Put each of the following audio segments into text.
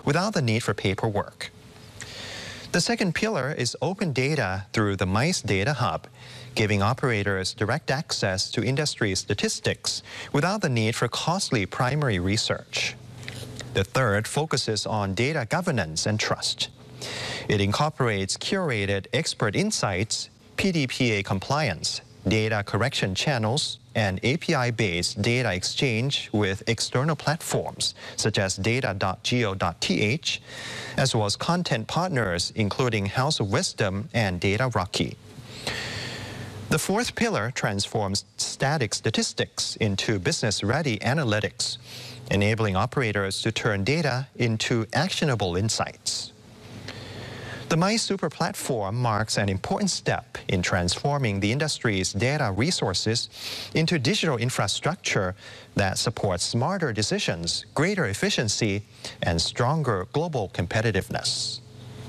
without the need for paperwork. The second pillar is open data through the MICE Data Hub, giving operators direct access to industry statistics without the need for costly primary research. The third focuses on data governance and trust. It incorporates curated expert insights, PDPA compliance, data correction channels, and API-based data exchange with external platforms such as data.go.th, as well as content partners including House of Wisdom and DataRocky. The fourth pillar transforms static statistics into business-ready analytics, enabling operators to turn data into actionable insights. The MICE Super Platform marks an important step in transforming the industry's data resources into digital infrastructure that supports smarter decisions, greater efficiency, and stronger global competitiveness.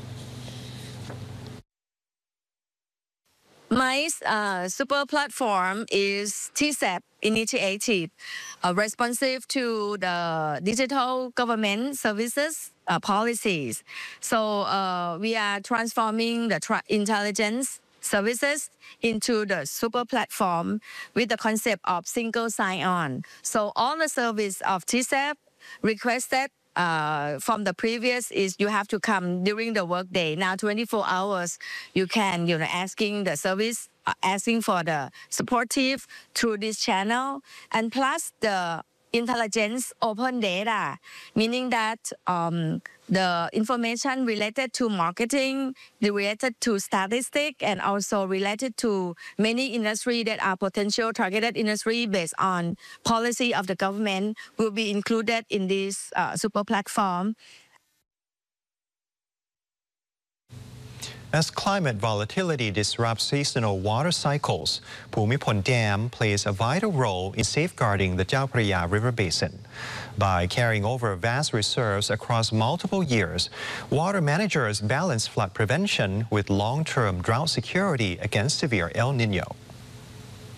MICE Super Platform is TCEP initiative responsive to the digital government services policies. So we are transforming the intelligence services into the super platform with the concept of single sign-on. So all the service of TCEP requested from the previous is you have to come during the workday. Now 24 hours, you can, asking the service, asking for the supportive through this channel. And plus the intelligence open data, meaning that the information related to marketing, related to statistics, and also related to many industry that are potential targeted industry based on policy of the government will be included in this super platform. As climate volatility disrupts seasonal water cycles, Bhumipol Dam plays a vital role in safeguarding the Chao Phraya River Basin. By carrying over vast reserves across multiple years, water managers balance flood prevention with long-term drought security against severe El Niño.